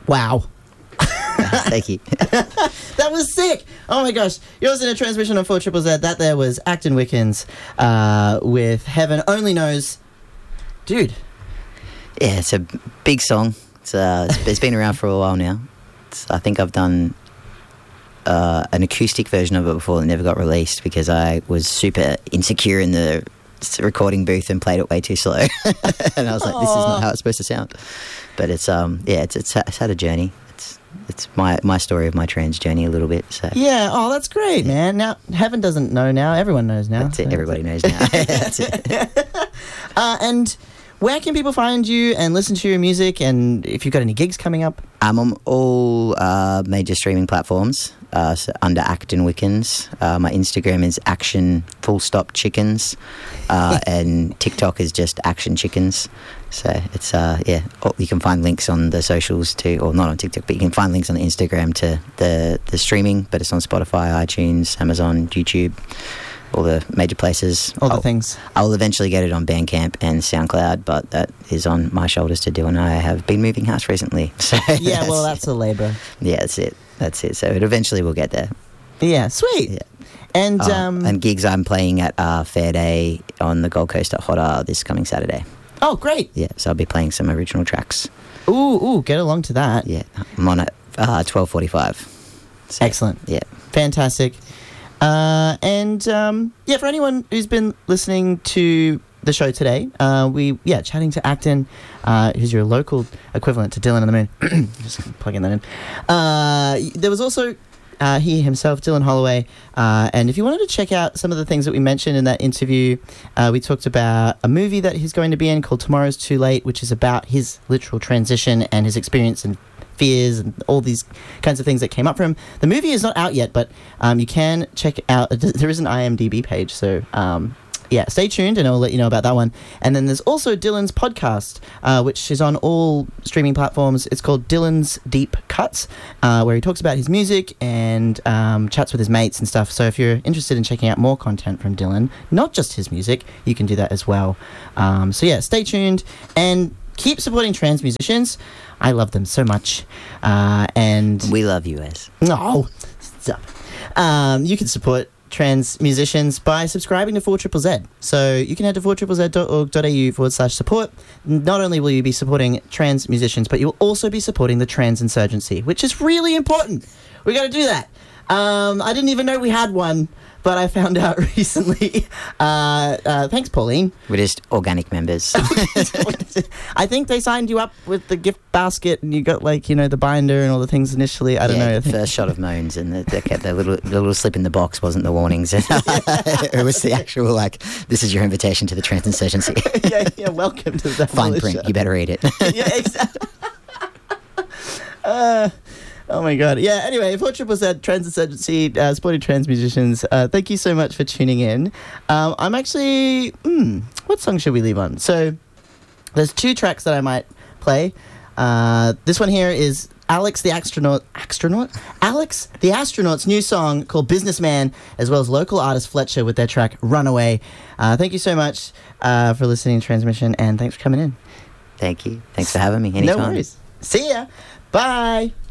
Wow. Thank you. That was sick. Oh my gosh. Yours in a transmission on 4ZZZ. That there was Acton Wickens with Heaven Only Knows. Dude. Yeah, it's a big song. It's been around for a while now. I think I've done an acoustic version of it before that never got released because I was super insecure in the recording booth and played it way too slow. And I was like, this is not how it's supposed to sound. But it's had a journey. It's my story of my trans journey a little bit. So yeah, that's great, man. Now Heaven doesn't know now. Everyone knows now. That's it. Everybody knows now. That's it. And where can people find you and listen to your music? And if you've got any gigs coming up? I'm on all major streaming platforms so under Acton Wickens. My Instagram is action_chickens, and TikTok is just Action Chickens. So it's you can find links on the socials too, or not on TikTok, but you can find links on the Instagram to the streaming. But it's on Spotify, iTunes, Amazon, YouTube, all the major places. All the things. I will eventually get it on Bandcamp and SoundCloud, but that is on my shoulders to do, and I have been moving house recently. So yeah, well, that's a labour. Yeah, that's it. So it eventually will get there. Yeah, sweet. Yeah. And gigs I'm playing at Fair Day on the Gold Coast at Hot R this coming Saturday. Oh, great. Yeah, so I'll be playing some original tracks. Ooh, get along to that. Yeah, I'm on at 12:45. So, excellent. Yeah. Fantastic. For anyone who's been listening to the show today, chatting to Acton, who's your local equivalent to Dylan on the Moon. Just plugging that in. There was also he himself, Dylan Holloway, and if you wanted to check out some of the things that we mentioned in that interview, we talked about a movie that he's going to be in called Tomorrow's Too Late, which is about his literal transition and his experience and fears and all these kinds of things that came up for him. The movie is not out yet, but you can check out. There is an IMDb page, so stay tuned and I'll let you know about that one. And then there's also Dylan's podcast, which is on all streaming platforms. It's called Dylan's Deep Cuts, where he talks about his music and chats with his mates and stuff. So if you're interested in checking out more content from Dylan, not just his music, you can do that as well. Stay tuned and keep supporting trans musicians. I love them so much. And we love you, Ez. No, stop. You can support trans musicians by subscribing to 4ZZZ. So you can head to 4ZZZ.org.au/support. Not only will you be supporting trans musicians, but you will also be supporting the trans insurgency, which is really important. We got to do that. I didn't even know we had one, but I found out recently. Thanks, Pauline. We're just organic members. I think they signed you up with the gift basket and you got the binder and all the things initially. I don't know. The first shot of Moans and the little slip in the box wasn't the warnings. It was the actual, this is your invitation to the trans insurgency. yeah, welcome to the fine militia. Print, you better read it. Yeah, exactly. Oh my god. Yeah, anyway, 4ZZZ Trans Insurgency, supporting trans musicians. Thank you so much for tuning in. I'm actually... what song should we leave on? So, there's two tracks that I might play. This one here is Alex the Astronaut's new song called Businessman, as well as local artist Fletcher with their track Runaway. Thank you so much for listening to Transmission, and thanks for coming in. Thank you. Thanks for having me. Anytime. No worries. See ya. Bye.